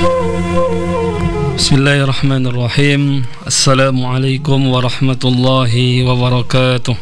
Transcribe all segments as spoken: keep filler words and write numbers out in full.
Bismillahirrahmanirrahim. Assalamualaikum warahmatullahi wabarakatuh.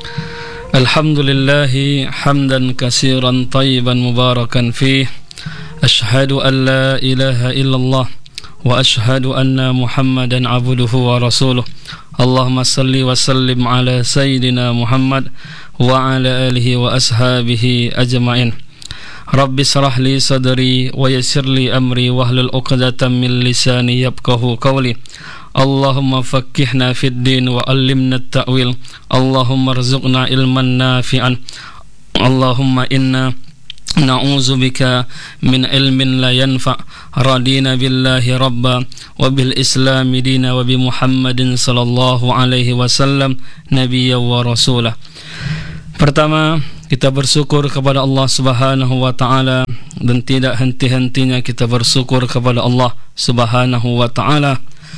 Alhamdulillahi hamdan katsiran tayyiban mubarakan fih. Ashhadu an la ilaha illallah wa ashhadu anna Muhammadan abduhu wa rasuluh. Allahumma salli wa sallim ala sayyidina Muhammad wa ala alihi wa ashabihi ajma'in. Rabbi srah li sadri wa yassir li amri wahlul 'uqdatam min lisani yafqahu qawli. Allahumma faqqihna fid din wa 'allimna at-ta'wil. Allahumma rzuqna ilman nafi'an. Allahumma inna na'udzubika min ilmin la yanfa'. Radina billahi rabba wa bil islami dina wa bi Muhammadin sallallahu alaihi wasallam nabiyya wa rasulah. Pertama, kita bersyukur kepada Allah Subhanahu wa taala, dan tidak henti-hentinya kita bersyukur kepada Allah Subhanahu wa taala.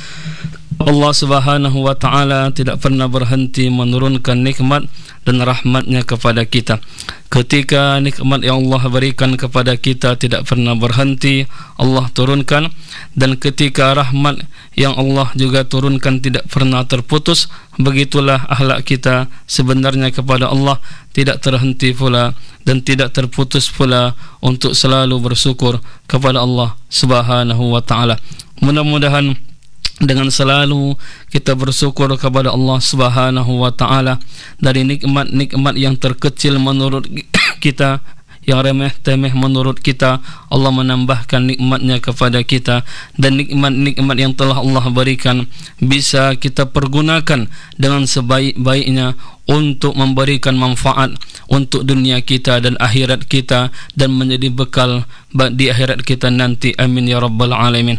Allah Subhanahu wa taala tidak pernah berhenti menurunkan nikmat dan rahmatnya kepada kita. Ketika nikmat yang Allah berikan kepada kita tidak pernah berhenti, Allah turunkan, dan ketika rahmat yang Allah juga turunkan tidak pernah terputus. Begitulah akhlak kita sebenarnya kepada Allah, tidak terhenti pula dan tidak terputus pula untuk selalu bersyukur kepada Allah Subhanahu wa taala. Mudah-mudahan dengan selalu kita bersyukur kepada Allah Subhanahu wa taala dari nikmat-nikmat yang terkecil menurut kita, yang remeh-temeh menurut kita, Allah menambahkan nikmatnya kepada kita, dan nikmat-nikmat yang telah Allah berikan bisa kita pergunakan dengan sebaik-baiknya untuk memberikan manfaat untuk dunia kita dan akhirat kita, dan menjadi bekal di akhirat kita nanti. Amin ya rabbal alamin.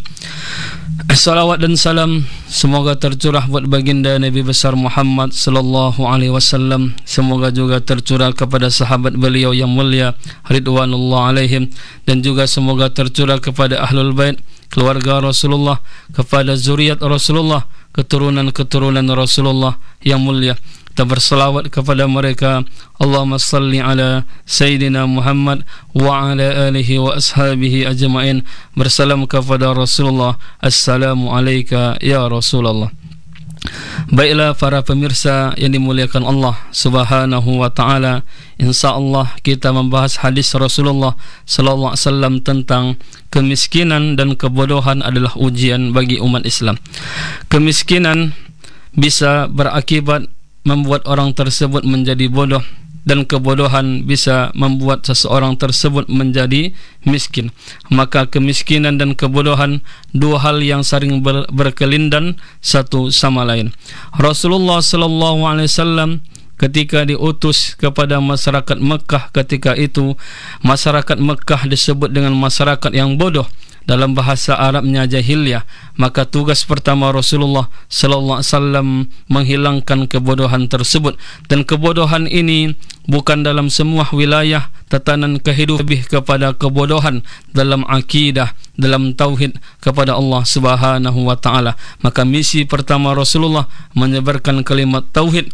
Salawat dan salam semoga tercurah buat baginda Nabi besar Muhammad sallallahu alaihi wasallam. Semoga juga tercurah kepada sahabat beliau yang mulia ridwanullah alaihim, dan juga semoga tercurah kepada ahlul bait, keluarga Rasulullah, kepada zuriat Rasulullah, keturunan-keturunan Rasulullah yang mulia. Kita berselawat kepada mereka. Allahumma salli ala Sayyidina Muhammad wa ala alihi wa ashabihi ajma'in. Bersalam kepada Rasulullah. Assalamu alayka ya Rasulullah. Baiklah para pemirsa yang dimuliakan Allah Subhanahu wa ta'ala, insyaallah kita membahas hadis Rasulullah sallallahu alaihi wasallam tentang kemiskinan dan kebodohan adalah ujian bagi umat Islam. Kemiskinan bisa berakibat membuat orang tersebut menjadi bodoh, dan kebodohan bisa membuat seseorang tersebut menjadi miskin. Maka kemiskinan dan kebodohan dua hal yang saling ber berkelindan satu sama lain. Rasulullah sallallahu alaihi wasallam ketika diutus kepada masyarakat Mekah, ketika itu masyarakat Mekah disebut dengan masyarakat yang bodoh, dalam bahasa Arabnya jahiliyah. Maka tugas pertama Rasulullah sallallahu alaihi wasallam menghilangkan kebodohan tersebut, dan kebodohan ini bukan dalam semua wilayah tatanan kehidupan, lebih kepada kebodohan dalam akidah, dalam tauhid kepada Allah Subhanahu wa taala. Maka misi pertama Rasulullah menyebarkan kalimat tauhid,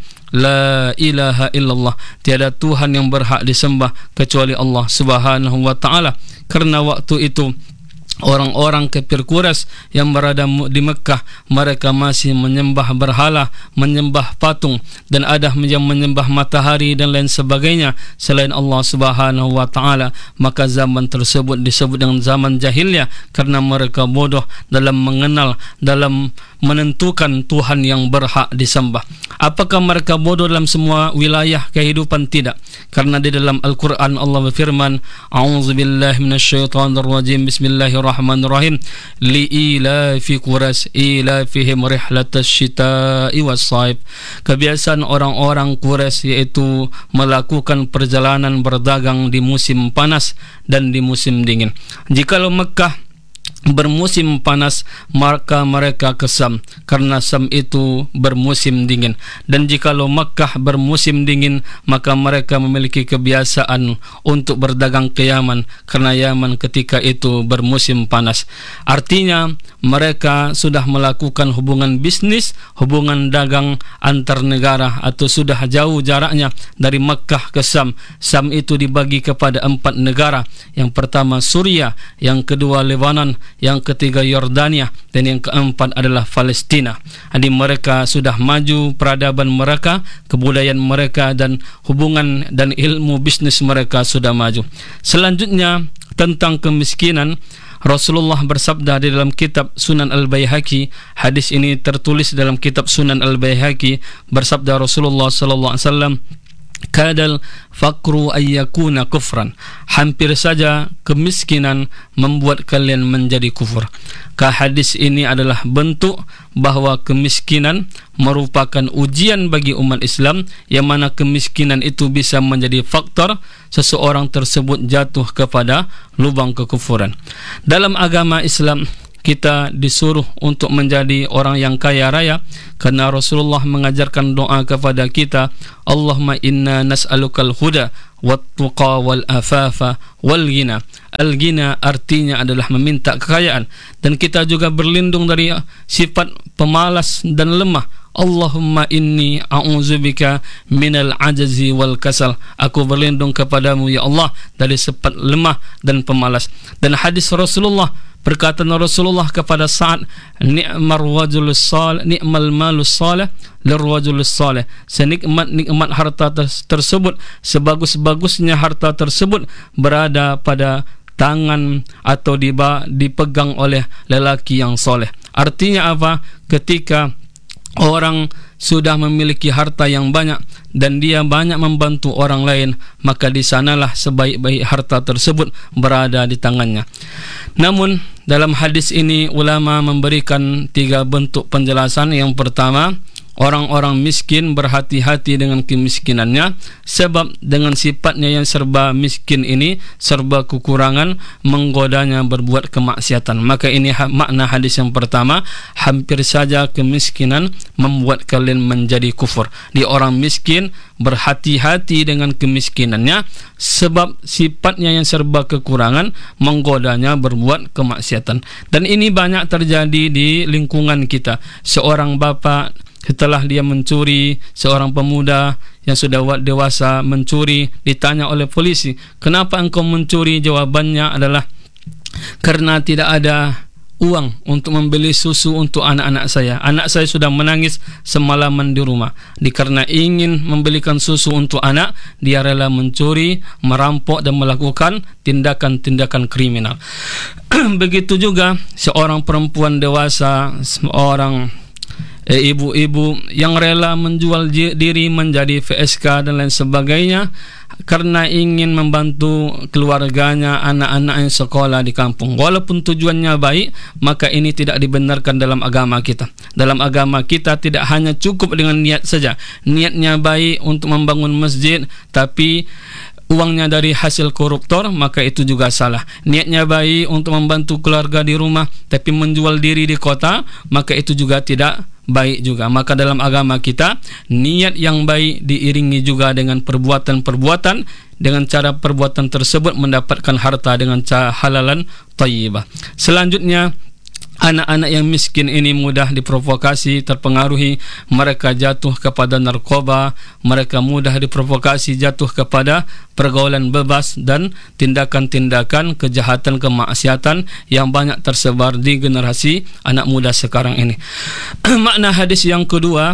la ilaha illallah, tiada Tuhan yang berhak disembah kecuali Allah Subhanahu wa taala. Karena waktu itu orang-orang kafir Quraisy yang berada di Mekah, mereka masih menyembah berhala, menyembah patung, dan ada yang menyembah matahari dan lain sebagainya selain Allah Subhanahu wa taala. Maka zaman tersebut disebut dengan zaman jahiliyah karena mereka bodoh dalam mengenal, dalam menentukan Tuhan yang berhak disembah. Apakah mereka bodoh dalam semua wilayah kehidupan? Tidak. Karena di dalam Al-Quran Allah berfirman, a'udzubillahi minasyaitonir rajim, bismillahirrahmanirrahim, li'ilafi Quraisy ilafihim rihlatash syita'i was-shaib. Kebiasaan orang-orang Quraisy yaitu melakukan perjalanan berdagang di musim panas dan di musim dingin. Jikalau Mekah bermusim panas, maka mereka ke Syam, karena Syam itu bermusim dingin. Dan jikalau Makkah bermusim dingin, maka mereka memiliki kebiasaan untuk berdagang ke Yaman, karena Yaman ketika itu bermusim panas. Artinya mereka sudah melakukan hubungan bisnis, hubungan dagang antar negara, atau sudah jauh jaraknya dari Makkah ke Syam. Syam itu dibagi kepada empat negara. Yang pertama Suriah, yang kedua Lebanon, yang ketiga Yordania, dan yang keempat adalah Palestina. Jadi mereka sudah maju, peradaban mereka, kebudayaan mereka, dan hubungan dan ilmu bisnis mereka sudah maju. Selanjutnya tentang kemiskinan, Rasulullah bersabda di dalam kitab Sunan Al-Baihaqi. Hadis ini tertulis dalam kitab Sunan Al-Baihaqi. Bersabda Rasulullah sallallahu alaihi wasallam, kadal faqru ayyakuna kufran, hampir saja kemiskinan membuat kalian menjadi kufur. Ka hadis ini adalah bentuk bahwa kemiskinan merupakan ujian bagi umat Islam, yang mana kemiskinan itu bisa menjadi faktor seseorang tersebut jatuh kepada lubang kekufuran. Dalam agama Islam kita disuruh untuk menjadi orang yang kaya raya, karena Rasulullah mengajarkan doa kepada kita, Allahumma inna nas'alukal huda wat tuqa wal afafa wal ghina. Al ghina artinya adalah meminta kekayaan, dan kita juga berlindung dari sifat pemalas dan lemah. Allahumma inni a'udzubika minal ajzi wal kasal. Aku berlindung kepadamu ya Allah dari sifat lemah dan pemalas. Dan hadis Rasulullah, perkataan Rasulullah kepada Sa'ad, ni'mar wajulus salih, ni'mal malus salih lirwajulus salih. Senikmat-nikmat harta tersebut, sebagus-bagusnya harta tersebut berada pada tangan atau dipegang oleh lelaki yang soleh. Artinya apa? Ketika orang sudah memiliki harta yang banyak dan dia banyak membantu orang lain, maka di sanalah sebaik-baik harta tersebut berada di tangannya. Namun dalam hadis ini ulama memberikan tiga bentuk penjelasan. Yang pertama, orang-orang miskin berhati-hati dengan kemiskinannya, sebab dengan sifatnya yang serba miskin ini, serba kekurangan, menggodanya berbuat kemaksiatan. Maka ini makna hadis yang pertama, hampir saja kemiskinan membuat kalian menjadi kufur. Di orang miskin berhati-hati dengan kemiskinannya, sebab sifatnya yang serba kekurangan menggodanya berbuat kemaksiatan. Dan ini banyak terjadi di lingkungan kita. Seorang bapa setelah dia mencuri, seorang pemuda yang sudah dewasa mencuri, ditanya oleh polisi, kenapa engkau mencuri? Jawabannya adalah, karena tidak ada uang untuk membeli susu untuk anak-anak saya. Anak saya sudah menangis semalaman di rumah. Dikarena ingin membelikan susu untuk anak, dia rela mencuri, merampok dan melakukan tindakan-tindakan kriminal. Begitu juga seorang perempuan dewasa, seorang eh, ibu-ibu yang rela menjual diri menjadi V S K dan lain sebagainya, karena ingin membantu keluarganya, anak-anak yang sekolah di kampung. Walaupun tujuannya baik, maka ini tidak dibenarkan dalam agama kita. Dalam agama kita tidak hanya cukup dengan niat saja. Niatnya baik untuk membangun masjid, tapi uangnya dari hasil koruptor, maka itu juga salah. Niatnya baik untuk membantu keluarga di rumah, tapi menjual diri di kota, maka itu juga tidak baik juga. Maka dalam agama kita, niat yang baik diiringi juga dengan perbuatan-perbuatan, dengan cara perbuatan tersebut mendapatkan harta dengan cara halalan thayyibah. Selanjutnya, anak-anak yang miskin ini mudah diprovokasi, terpengaruhi, mereka jatuh kepada narkoba, mereka mudah diprovokasi jatuh kepada pergaulan bebas dan tindakan-tindakan kejahatan, kemaksiatan yang banyak tersebar di generasi anak muda sekarang ini. Makna hadis yang kedua,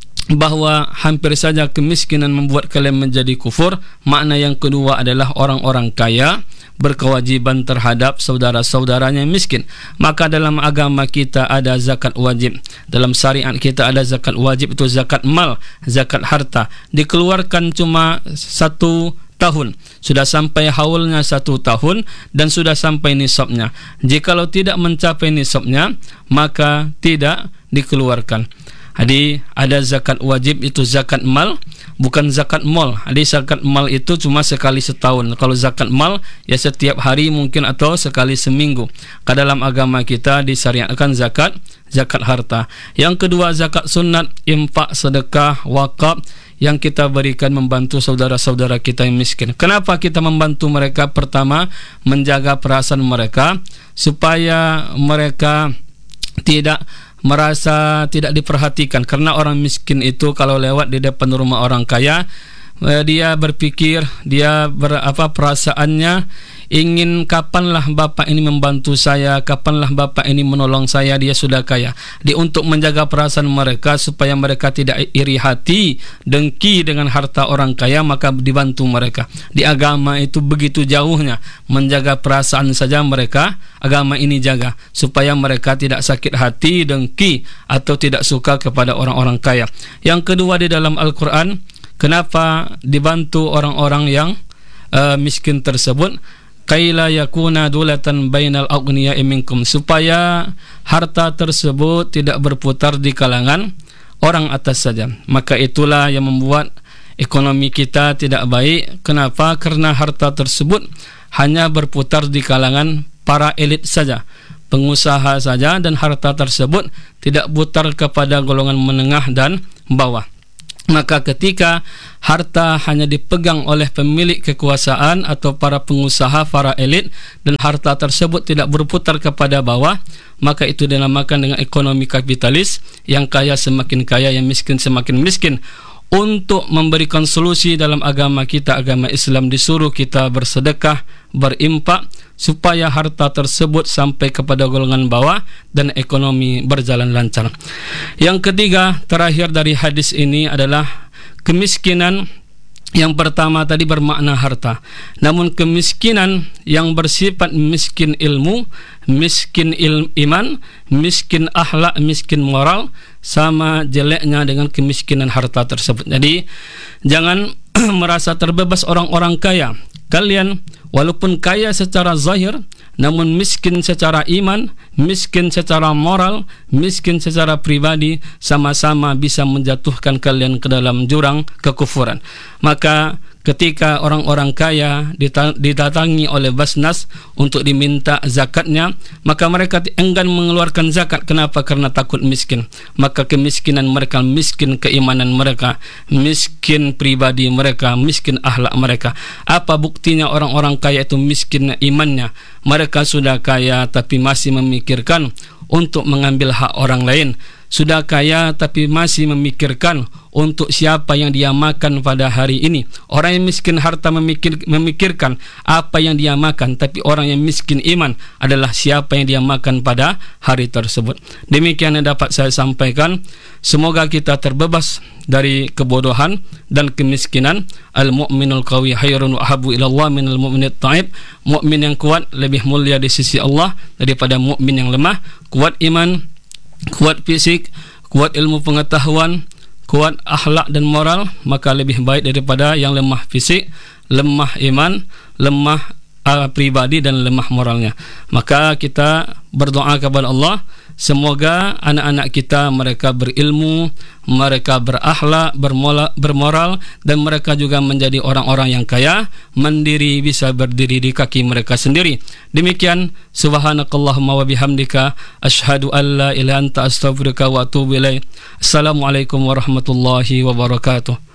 bahwa hampir saja kemiskinan membuat kalian menjadi kufur. Makna yang kedua adalah orang-orang kaya berkewajiban terhadap saudara-saudaranya yang miskin. Maka dalam agama kita ada zakat wajib. Dalam syariat kita ada zakat wajib, itu zakat mal, zakat harta. Dikeluarkan cuma satu tahun, sudah sampai haulnya satu tahun dan sudah sampai nisabnya. Jikalau tidak mencapai nisabnya, maka tidak dikeluarkan. Jadi ada zakat wajib, itu zakat mal, bukan zakat mal. Jadi zakat mal itu cuma sekali setahun. Kalau zakat mal ya setiap hari mungkin, atau sekali seminggu. Ke dalam agama kita disyariatkan zakat zakat harta. Yang kedua, zakat sunat, infak, sedekah, wakaf yang kita berikan membantu saudara-saudara kita yang miskin. Kenapa kita membantu mereka? Pertama, menjaga perasaan mereka supaya mereka tidak merasa tidak diperhatikan. Karena orang miskin itu kalau lewat di depan rumah orang kaya, dia berpikir, dia ber, apa perasaannya ingin kapanlah bapa ini membantu saya, kapanlah bapa ini menolong saya, dia sudah kaya. Di untuk menjaga perasaan mereka supaya mereka tidak iri hati, dengki dengan harta orang kaya, maka dibantu mereka. Di agama itu begitu jauhnya, menjaga perasaan saja mereka, agama ini jaga supaya mereka tidak sakit hati, dengki atau tidak suka kepada orang-orang kaya. Yang kedua, di dalam Al-Quran, kenapa dibantu orang-orang yang uh, miskin tersebut? Kaila yakuna dulatan bainal aghniya'i minkum, supaya harta tersebut tidak berputar di kalangan orang atas saja. Maka itulah yang membuat ekonomi kita tidak baik. Kenapa? Karena harta tersebut hanya berputar di kalangan para elit saja, pengusaha saja, dan harta tersebut tidak putar kepada golongan menengah dan bawah. Maka ketika harta hanya dipegang oleh pemilik kekuasaan atau para pengusaha, para elit, dan harta tersebut tidak berputar kepada bawah, maka itu dinamakan dengan ekonomi kapitalis. Yang kaya semakin kaya, yang miskin semakin miskin. Untuk memberikan solusi dalam agama kita, agama Islam, disuruh kita bersedekah, berimpak, supaya harta tersebut sampai kepada golongan bawah dan ekonomi berjalan lancar. Yang ketiga, terakhir dari hadis ini adalah kemiskinan. Yang pertama tadi bermakna harta, namun kemiskinan yang bersifat miskin ilmu, miskin il iman, miskin akhlak, miskin moral, sama jeleknya dengan kemiskinan harta tersebut. Jadi jangan merasa terbebas orang-orang kaya. Kalian walaupun kaya secara zahir, namun miskin secara iman, miskin secara moral, miskin secara pribadi, sama-sama bisa menjatuhkan kalian ke dalam jurang kekufuran. Maka ketika orang-orang kaya didatangi oleh Basnas untuk diminta zakatnya, maka mereka enggan mengeluarkan zakat. Kenapa? Karena takut miskin. Maka kemiskinan mereka, miskin keimanan mereka, miskin pribadi mereka, miskin akhlak mereka. Apa buktinya orang-orang kaya itu miskin imannya? Mereka sudah kaya tapi masih memikirkan untuk mengambil hak orang lain. Sudah kaya tapi masih memikirkan untuk siapa yang dia makan pada hari ini. Orang yang miskin harta memikir, memikirkan apa yang dia makan, tapi orang yang miskin iman adalah siapa yang dia makan pada hari tersebut. Demikian yang dapat saya sampaikan. Semoga kita terbebas dari kebodohan dan kemiskinan. Al-mu'minul qawi khairun wa ahabbu ila Allah minal mu'minit ta'ib. Mukmin yang kuat lebih mulia di sisi Allah daripada mukmin yang lemah. Kuat iman, kuat fisik, kuat ilmu pengetahuan, kuat akhlak dan moral, maka lebih baik daripada yang lemah fisik, lemah iman, lemah uh, pribadi dan lemah moralnya. Maka kita berdoa kepada Allah, semoga anak-anak kita mereka berilmu, mereka berakhlak, bermoral, dan mereka juga menjadi orang-orang yang kaya, mandiri, bisa berdiri di kaki mereka sendiri. Demikian, subhanakallahumma wa bihamdika, asyhadu an la ilaha illa anta astaghfiruka wa atubu ilaik. Assalamualaikum warahmatullahi wabarakatuh.